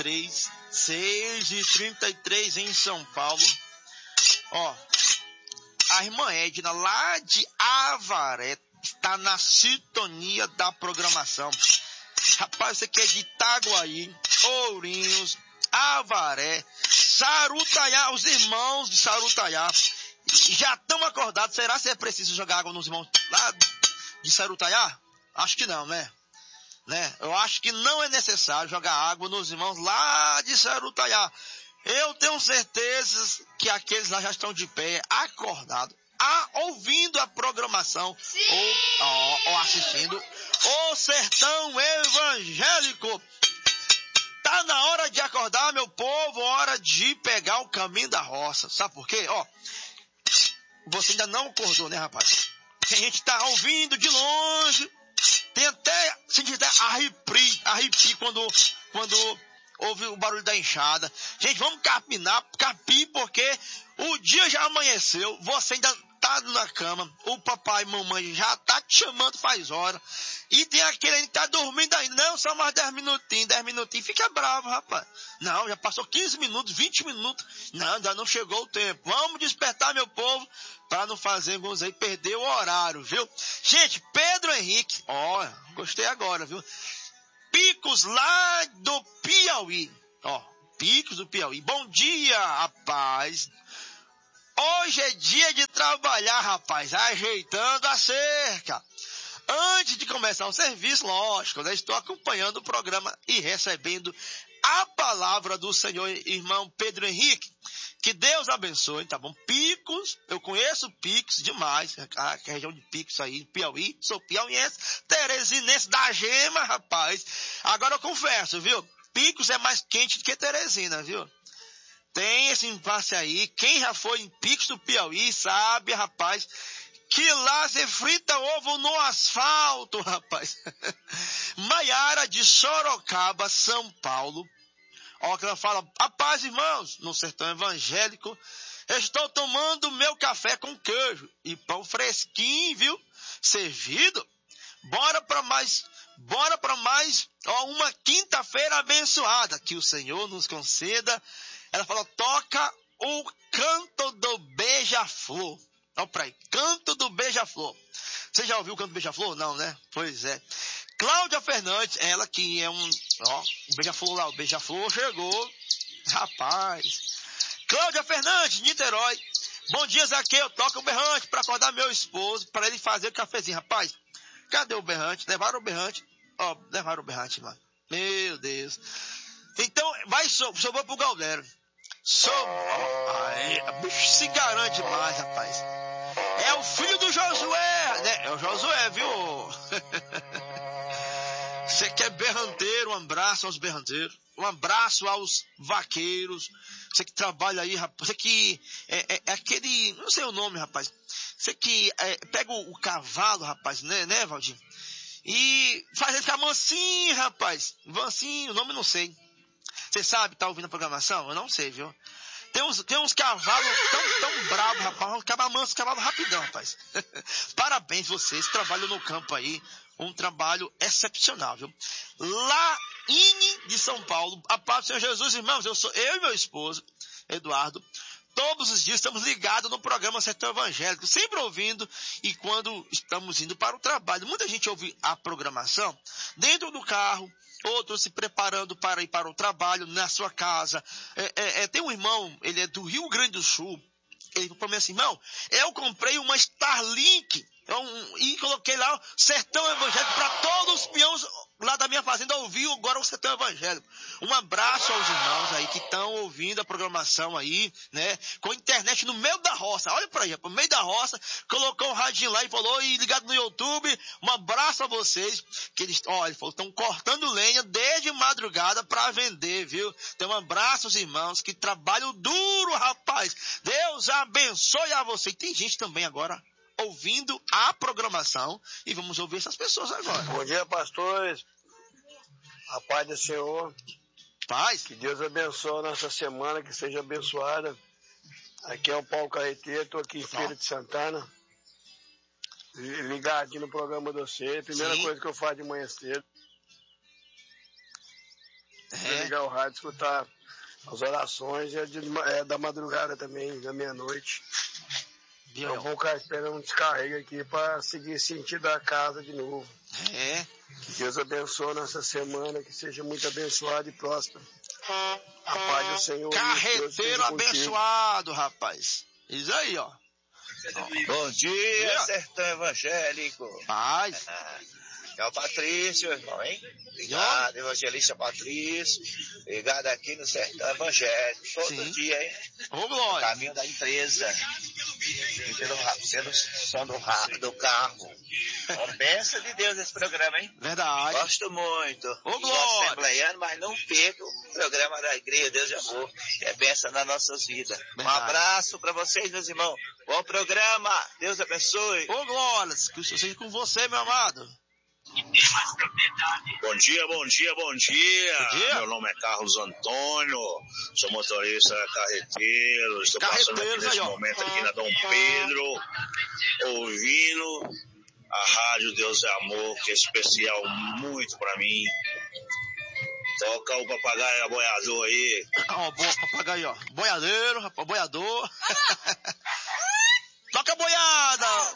6h33, 6h33 em São Paulo. Ó, a irmã Edna, lá de Avaré, está na sintonia da programação. Rapaz, você que é de Itaguaí, Ourinhos, Avaré, Sarutaiá, os irmãos de Sarutaiá já estão acordados. Será que é preciso jogar água nos irmãos lá de Sarutaiá? Acho que não, né? Eu acho que não é necessário jogar água nos irmãos lá de Sarutaiá. Eu tenho certeza que aqueles lá já estão de pé, acordados, ouvindo a programação ou assistindo o Sertão Evangélico. Tá na hora de acordar, meu povo, hora de pegar o caminho da roça. Sabe por quê? Ó, você ainda não acordou, né, rapaz? A gente tá ouvindo de longe, tem até, sente até arrepio quando ouve o barulho da enxada. Gente, vamos capir, porque o dia já amanheceu, você ainda tá na cama, o papai e mamãe já tá te chamando faz hora, e tem aquele que tá dormindo ainda, não, só mais 10 minutinhos, fica bravo, rapaz. Não, já passou 15 minutos, 20 minutos, não, ainda não chegou o tempo. Vamos despertar, meu povo, para não fazer alguns aí perder o horário, viu? Gente, Pedro Henrique, ó, gostei agora, viu? Picos lá do Piauí, ó, Picos do Piauí. Bom dia, rapaz. Hoje é dia de trabalhar, rapaz, ajeitando a cerca. Antes de começar o serviço, lógico, né, estou acompanhando o programa e recebendo a palavra do Senhor, irmão Pedro Henrique. Que Deus abençoe, tá bom? Picos, eu conheço Picos demais, a região de Picos aí, Piauí, sou piauiense, teresinense da gema, rapaz. Agora eu confesso, viu? Picos é mais quente do que Teresina, viu? Tem esse impasse aí, quem já foi em Picos do Piauí sabe, rapaz, que lá você frita ovo no asfalto, rapaz. Maiara de Sorocaba, São Paulo. Ó, que ela fala, rapaz, irmãos, no Sertão Evangélico, estou tomando meu café com queijo e pão fresquinho, viu? Servido. Bora para mais, ó, uma quinta-feira abençoada, que o Senhor nos conceda. Ela fala, toca o canto do beija-flor. Ó, pra aí, canto do beija-flor. Você já ouviu o canto do beija-flor? Não, né? Pois é. Cláudia Fernandes, ela que é o beija-flor lá, o beija-flor chegou, rapaz. Cláudia Fernandes, Niterói, bom dia, Zaqueu, toca o berrante para acordar meu esposo, para ele fazer o cafezinho, rapaz. Cadê o berrante? Levaram o berrante, levaram o berrante lá, meu Deus. Então, sobrou pro Galdero. Aí, o bicho se garante mais, rapaz. É o filho do Josué, né? É o Josué, viu? Você que é berranteiro, um abraço aos berranteiros, um abraço aos vaqueiros, você que trabalha aí, rapaz, você que é aquele, não sei o nome, rapaz, você que pega o cavalo, rapaz, né, Valdir? E faz ele ficar mansinho, rapaz, mansinho, o nome eu não sei. Você sabe, tá ouvindo a programação? Eu não sei, viu? Tem uns cavalos tão bravos, rapaz, acaba manso, cavalo rapidão, rapaz. Parabéns vocês, trabalham no campo aí. Um trabalho excepcional, viu? Lá de São Paulo, a paz do Senhor Jesus, irmãos, eu e meu esposo, Eduardo, todos os dias estamos ligados no programa Sertão Evangélico, sempre ouvindo, e quando estamos indo para o trabalho, muita gente ouve a programação dentro do carro, outros se preparando para ir para o trabalho, na sua casa. Tem um irmão, ele é do Rio Grande do Sul, ele falou para mim assim, irmão, eu comprei uma Starlink, e coloquei lá Sertão Evangélico para todos os peões lá da minha fazenda ouvir agora o Sertão Evangélico. Um abraço aos irmãos aí que estão ouvindo a programação aí, né? Com internet no meio da roça. Olha para aí, no meio da roça, colocou um radinho lá e falou, e ligado no YouTube, um abraço a vocês, que eles, ele falou, estão cortando lenha desde madrugada para vender, viu? Então um abraço aos irmãos que trabalham duro, rapaz. Deus abençoe a você. E tem gente também agora ouvindo a programação e vamos ouvir essas pessoas agora. Bom dia, pastores. A paz do Senhor. Paz. Que Deus abençoe a nossa semana, que seja abençoada. Aqui é o Paulo Carreteiro, estou aqui em Feira de Santana. Ligado aqui no programa de você. Primeira coisa que eu faço de manhã cedo. ligar o rádio, escutar as orações da madrugada também, da meia-noite. Eu vou ficar esperando um descarrego aqui para seguir sentido da casa de novo. Que Deus abençoe nossa semana, que seja muito abençoada e próspera. A paz do Senhor. Carreteiro abençoado, rapaz. Isso aí, ó. Bom dia, Sertão Evangélico. Paz. É o Patrício, irmão, hein? Obrigado, evangelista Patrício. Ligado aqui no Sertão Evangélico. Todo dia, hein? Ô, glória. Caminho da empresa. Sendo som do carro. Uma bênção de Deus esse programa, hein? Verdade. Gosto muito. Ô, glória. Sou assembleiano, mas não perco o programa da Igreja Deus de Amor. Que é bênção nas nossas vidas. Verdade. Um abraço para vocês, meus irmãos. Bom programa. Deus abençoe. Ô, glória. Que o Senhor seja com você, meu amado. Bom dia. Bom dia. Meu nome é Carlos Antônio, sou motorista carreteiro, estou passando aqui nesse momento aqui na Dom Pedro, ouvindo a Rádio Deus é Amor, que é especial muito pra mim. Toca o papagaio boiador aí. Ó, papagaio, ó. Boiadeiro, rapaz, boiador. Toca a boiada!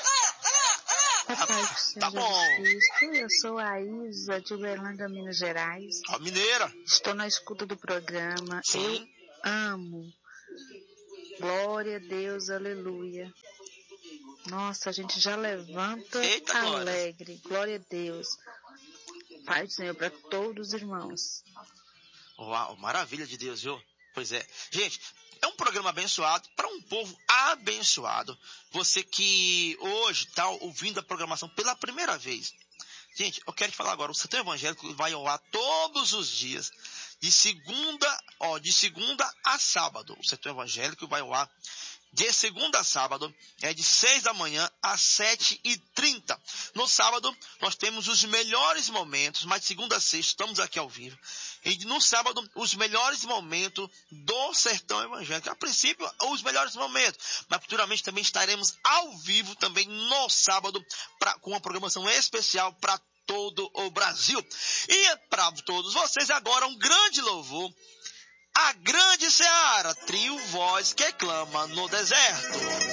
Tá bom. Eu sou a Isa de Uberlândia, Minas Gerais. A mineira. Estou na escuta do programa. Sim. Eu amo. Glória a Deus, aleluia. Nossa, a gente já levanta alegre. Glória a Deus. Pai do Senhor para todos os irmãos. Uau, maravilha de Deus, viu? Pois é. Gente, é um programa abençoado para um povo abençoado. Você que hoje está ouvindo a programação pela primeira vez. Gente, eu quero te falar agora. O Sertão Evangélico vai ao ar todos os dias. De segunda a sábado. O Sertão Evangélico vai ao ar de segunda a sábado, de 6 da manhã às 7h30. No sábado, nós temos os melhores momentos, mas de segunda a sexta estamos aqui ao vivo. E no sábado, os melhores momentos do Sertão Evangélico. A princípio, os melhores momentos, mas futuramente também estaremos ao vivo também no sábado, com uma programação especial para todo o Brasil. E para todos vocês agora um grande louvor. A grande seara, trio voz que clama no deserto.